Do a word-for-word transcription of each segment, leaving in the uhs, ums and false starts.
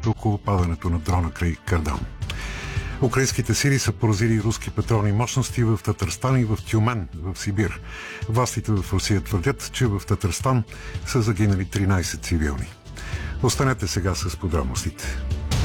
инцидента около падането на дрона край Кардан. Украинските сили са поразили руски петролни мощности в Татарстан и в Тюмен, в Сибир. Властите в Русия твърдят, че в Татарстан са загинали тринайсет цивилни. Останете сега с подробностите.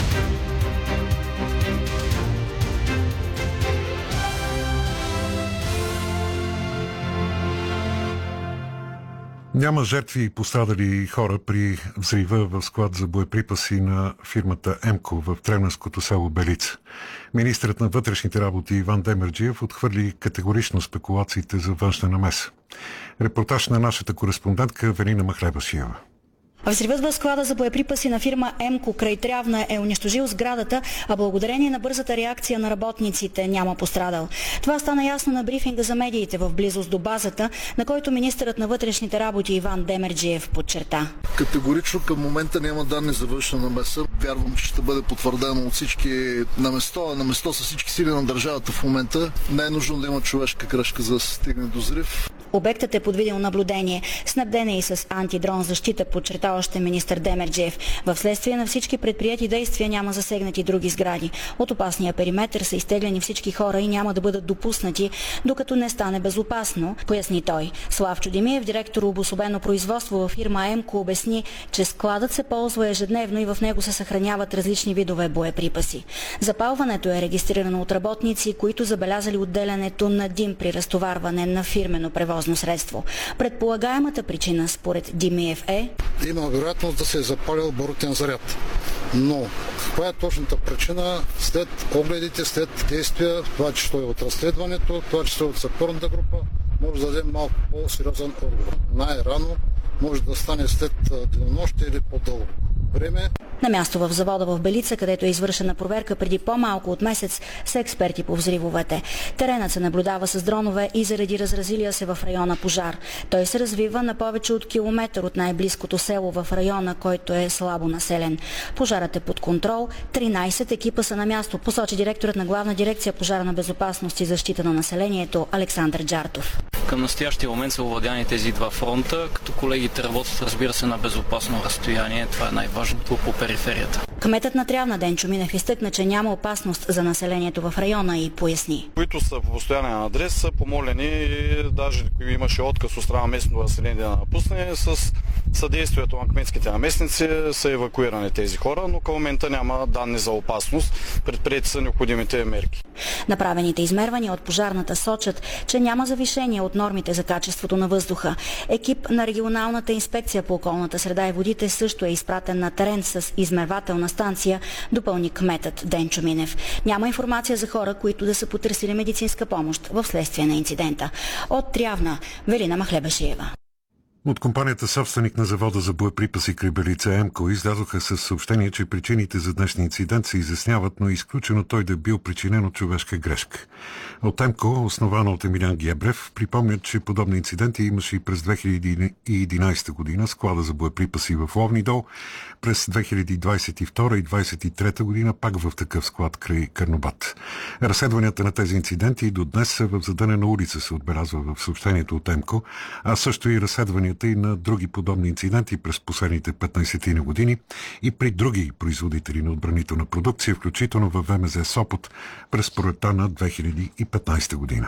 Няма жертви и пострадали хора при взрива в склад за боеприпаси на фирмата Емко в тревненското село Белица. Министърът на вътрешните работи Иван Демерджиев отхвърли категорично спекулациите за външна намеса. Репортаж на нашата кореспондентка Велина Махлебашиева. Взривът в склада за боеприпаси на фирма Емко край Трявна е унищожил сградата, а благодарение на бързата реакция на работниците няма пострадал. Това стана ясно на брифинга за медиите в близост до базата, на който министърът на вътрешните работи Иван Демерджиев подчерта. Категорично към момента няма данни за външна намеса. Вярвам, че ще бъде потвърдено от всички на место, а на место са всички сили на държавата в момента. Не е нужно да има човешка грешка, за да се стигне до взрив. Обектът е под видеонаблюдение, снабден е и с антидрон защита, подчерта още министър Демерджиев. В следствие на всички предприяти действия няма засегнати други сгради. От опасния периметр са изтегляни всички хора и няма да бъдат допуснати, докато не стане безопасно, поясни той. Славчо Димиев, директор обособено производство във фирма Емко, обясни, че складът се ползва ежедневно и в него се съхраняват различни видове боеприпаси. Запалването е регистрирано от работници, които забелязали отделянето на дим при разтоварване на фирмено превозно средство. Предполагаемата причина според Димиев е: има вероятност да се е запалил барутен заряд. Но каква е точната причина? След огледите, след действия, това число и от разследването, това число и от сапорната група, може да дадем малко по-сериозен отговор. Най-рано може да стане след денонощие или по-дълго време. На място в завода в Белица, където е извършена проверка преди по-малко от месец, са експерти по взривовете. Теренът се наблюдава с дронове и заради разразилия се в района пожар. Той се развива на повече от километър от най-близкото село в района, който е слабо населен. Пожарът е под контрол. тринайсет екипа са на място, посочи директорът на Главна дирекция пожарна безопасност и защита на населението Александър Джартов. Към настоящия момент са овладяни тези два фронта, като колегите работят, разбира се, на безопасно разстояние. Това е най-важното по периферията. Кметът на Трявна Денчо Минев изтъкна, че няма опасност за населението в района и поясни. Които са по постоянен адрес са помолени, и даже имаше отказ от страна местното население да напусне, с съдействието на кметските наместници са евакуирани тези хора, но към момента няма данни за опасност. Предприети са необходимите мерки. Направените измервания от пожарната сочат, че няма завишение от нормите за качеството на въздуха. Екип на регионалната инспекция по околната среда и водите също е изпратен на терен с измервателна станция, допълни кметът Денчо Минев. Няма информация за хора, които да са потърсили медицинска помощ в следствие на инцидента. От Трявна, Велина Махлебашиева. От компанията собственик на завода за боеприпаси край Белица Емко излязоха със съобщение, че причините за днешния инцидент се изясняват, но е изключено той да е бил причинен от човешка грешка. От Емко, основана от Емилян Гебрев, припомнят, че подобни инциденти имаше и през две хиляди и единайсета година склада за боеприпаси в Ловни дол, през две хиляди двадесет и втора и две хиляди двадесет и трета година пак в такъв склад край Карнобат. Разследванията на тези инциденти и до днес са в задънена улица, се отбелязва в съобщението от Емко, а също и разследванията и на други подобни инциденти през последните петнайсет години и при други производители на отбранителна продукция, включително във ВМЗ Сопот през пролетта на две хиляди и петнайсета година.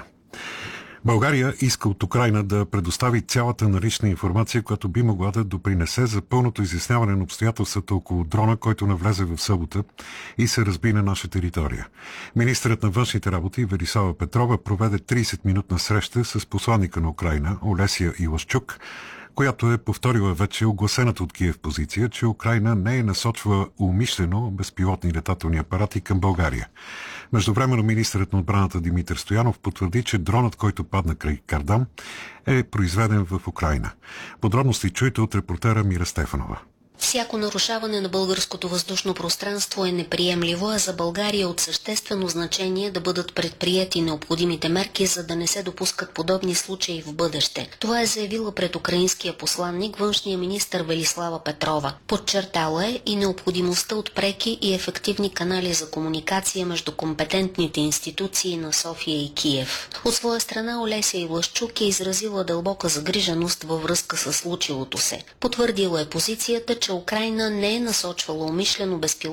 България иска от Украйна да предостави цялата налична информация, която би могла да допринесе за пълното изясняване на обстоятелствата около дрона, който навлезе в събота и се разби на наша територия. Министърът на външните работи Велислава Петрова проведе трийсетминутна среща с посланника на Украйна Олесия Илашчук, която е повторила вече огласената от Киев позиция, че Украйна не е насочва умишлено безпилотни летателни апарати към България. Междувременно министърът на отбраната Димитър Стоянов потвърди, че дронът, който падна край Кардан, е произведен в Украйна. Подробности чуйте от репортера Мира Стефанова. Всяко нарушаване на българското въздушно пространство е неприемливо, а за България е от съществено значение да бъдат предприети необходимите мерки, за да не се допускат подобни случаи в бъдеще. Това е заявила пред украинския посланник външния министър Велислава Петрова. Подчертала е и необходимостта от преки и ефективни канали за комуникация между компетентните институции на София и Киев. От своя страна Олеся Илашчук е изразила дълбока загриженост във връзка с случилото се. Потвърдила е позицията, че Украйна не е насочвала умишлено безпилотни